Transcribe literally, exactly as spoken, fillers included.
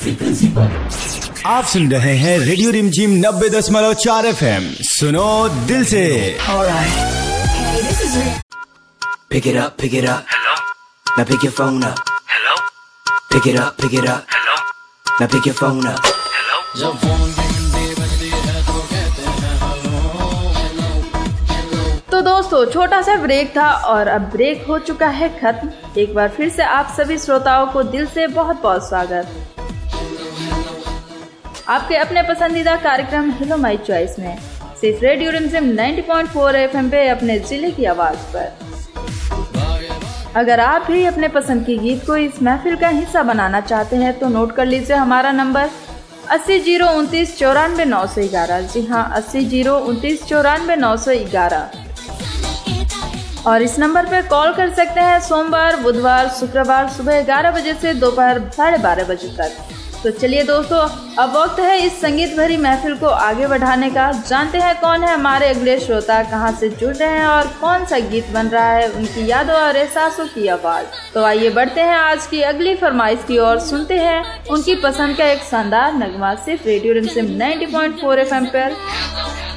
आप सुन रहे हैं रेडियो रिमझिम नब्बे दशमलव चार एफ एम। सुनो दिल से। Pick it up, pick it up. Hello. Now pick your phone up. Hello. Pick it up, pick it up. Hello. Now pick your phone up. Hello. जब फोन की घंटी बजती है तो कहते हैं हेलो हेलो हेलो। तो दोस्तों, छोटा सा ब्रेक था और अब ब्रेक हो चुका है खत्म। एक बार फिर से आप सभी श्रोताओं को दिल से बहुत बहुत स्वागत आपके अपने पसंदीदा कार्यक्रम हेलो माय चॉइस में, सिर्फ रेडियो रिमझिम नब्बे पॉइंट चार एफएम पे अपने जिले की आवाज पर। अगर आप भी अपने पसंद की गीत को इस महफिल का हिस्सा बनाना चाहते हैं तो नोट कर लीजिए हमारा नंबर अस्सी जीरो उनतीस चौरानवे नौ सौ ग्यारह। जी हाँ, अस्सी जीरो उनतीस चौरानवे नौ सौ ग्यारह। और इस नंबर पर कॉल कर सकते हैं सोमवार, बुधवार, शुक्रवार सुबह ग्यारह बजे से दोपहर साढ़े बारह बजे तक। तो चलिए दोस्तों, अब वक्त है इस संगीत भरी महफिल को आगे बढ़ाने का। जानते हैं कौन है हमारे अगले श्रोता, कहां से जुड़ रहे हैं और कौन सा गीत बन रहा है उनकी यादों और एहसासों की आवाज। तो आइए बढ़ते हैं आज की अगली फरमाइश की ओर, सुनते हैं उनकी पसंद का एक शानदार नगमा सिर्फ रेडियो रिमझिम नब्बे पॉइंट चार एफएम पर।